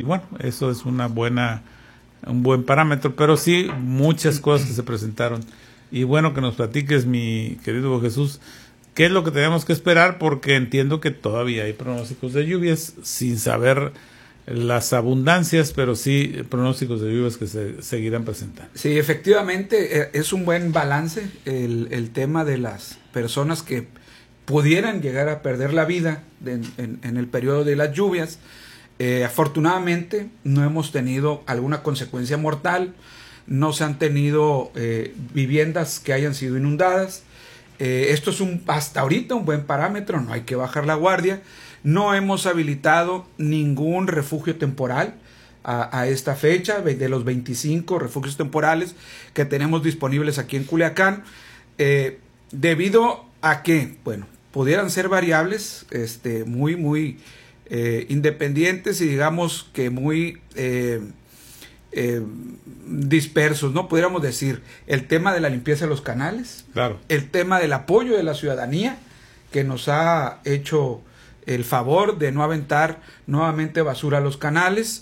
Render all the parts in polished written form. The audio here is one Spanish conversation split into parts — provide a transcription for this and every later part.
bueno, eso es un buen parámetro, pero sí muchas cosas que se presentaron. Y bueno, que nos platiques, mi querido Jesús, qué es lo que tenemos que esperar, porque entiendo que todavía hay pronósticos de lluvias, sin saber las abundancias, pero sí pronósticos de lluvias que se seguirán presentando. Sí, efectivamente, es un buen balance el tema de las personas que pudieran llegar a perder la vida en el periodo de las lluvias. Afortunadamente no hemos tenido alguna consecuencia mortal, no se han tenido viviendas que hayan sido inundadas. Esto es hasta ahorita un buen parámetro, no hay que bajar la guardia. No hemos habilitado ningún refugio temporal a esta fecha, de los 25 refugios temporales que tenemos disponibles aquí en Culiacán, debido a que, bueno, pudieran ser variables muy independientes y digamos que muy dispersos, ¿no? Pudiéramos decir el tema de la limpieza de los canales, claro, el tema del apoyo de la ciudadanía que nos ha hecho el favor de no aventar nuevamente basura a los canales,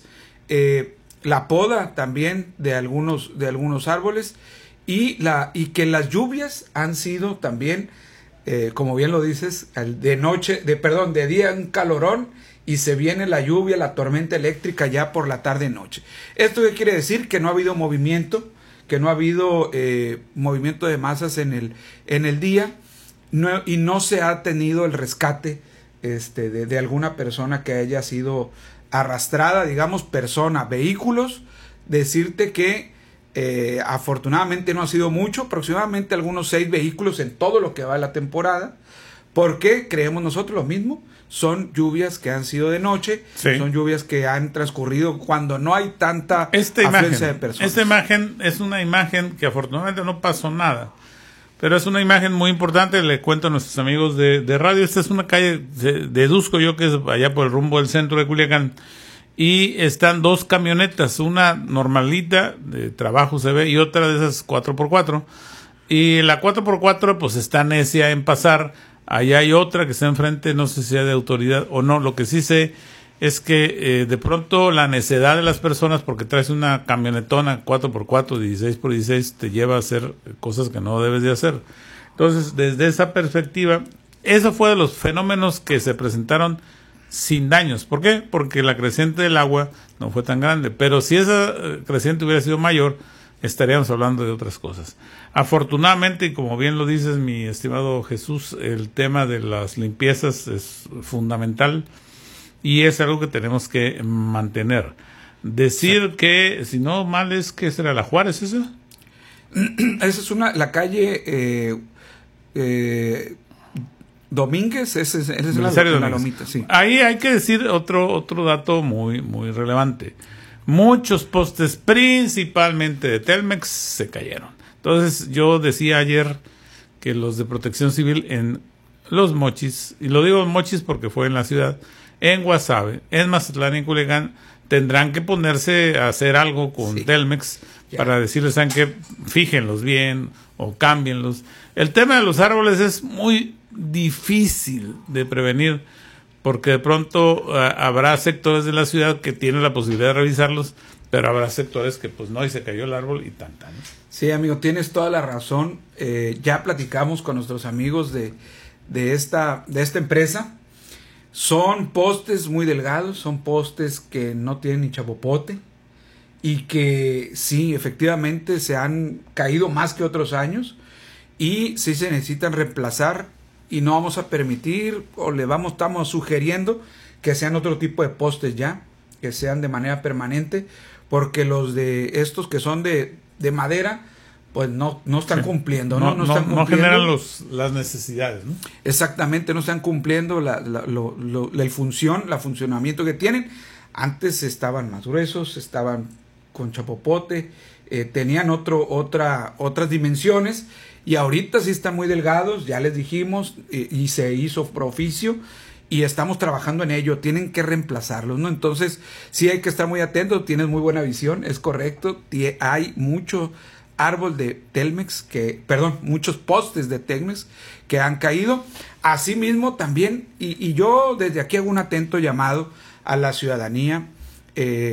la poda también de algunos árboles y que las lluvias han sido también, como bien lo dices, de día un calorón y se viene la lluvia, la tormenta eléctrica ya por la tarde noche. ¿Esto qué quiere decir? Que no ha habido movimiento, movimiento de masas en el día, y no se ha tenido el rescate de alguna persona que haya sido arrastrada, digamos, vehículos. Decirte que afortunadamente no ha sido mucho, aproximadamente algunos 6 vehículos en todo lo que va de la temporada. ¿Por qué? Creemos nosotros lo mismo. Son lluvias que han sido de noche, sí, son lluvias que han transcurrido cuando no hay tanta afluencia de personas. Esta imagen es una imagen que afortunadamente no pasó nada, pero es una imagen muy importante. Le cuento a nuestros amigos de radio. Esta es una calle, deduzco yo que es allá por el rumbo del centro de Culiacán, y están 2 camionetas, una normalita de trabajo se ve y otra de esas 4x4, y la 4x4 pues está necia en pasar. Allá hay otra que está enfrente, no sé si sea de autoridad o no. Lo que sí sé es que de pronto la necedad de las personas, porque traes una camionetona 4x4, 16x16, te lleva a hacer cosas que no debes de hacer. Entonces, desde esa perspectiva, eso fue de los fenómenos que se presentaron sin daños. ¿Por qué? Porque la creciente del agua no fue tan grande, pero si esa creciente hubiera sido mayor, estaríamos hablando de otras cosas. Afortunadamente, y como bien lo dices, mi estimado Jesús, el tema de las limpiezas es fundamental y es algo que tenemos que mantener. Decir sí, que, si no mal, es que será la Juárez, ¿esa? Esa es la calle Domínguez, esa es la lomita, sí. Ahí hay que decir otro dato muy, muy relevante. Muchos postes, principalmente de Telmex, se cayeron. Entonces, yo decía ayer que los de Protección Civil en Los Mochis, y lo digo en Mochis porque fue en la ciudad, en Guasave, en Mazatlán y en Culiacán, tendrán que ponerse a hacer algo con Telmex para decirles, ¿saben qué? Fíjenlos bien o cámbienlos. El tema de los árboles es muy difícil de prevenir, porque de pronto habrá sectores de la ciudad que tienen la posibilidad de revisarlos, pero habrá sectores que pues no, y se cayó el árbol y tanta, ¿no? Sí, amigo, tienes toda la razón. Ya platicamos con nuestros amigos de esta empresa. Son postes muy delgados, son postes que no tienen ni chapopote y que sí, efectivamente se han caído más que otros años y sí se necesitan reemplazar, y no vamos a permitir estamos sugiriendo que sean otro tipo de postes ya, que sean de manera permanente, porque los de estos que son de madera pues no están cumpliendo, no están cumpliendo, no generan las necesidades, ¿no? Exactamente, no están cumpliendo el funcionamiento que tienen. Antes estaban más gruesos, estaban con chapopote, tenían otras dimensiones, y ahorita sí están muy delgados, ya les dijimos, y se hizo proficio, y estamos trabajando en ello. Tienen que reemplazarlos, ¿no? Entonces sí hay que estar muy atentos. Tienes muy buena visión, es correcto. Hay mucho árbol de Telmex muchos postes de Telmex que han caído. Asimismo también, y yo desde aquí hago un atento llamado a la ciudadanía.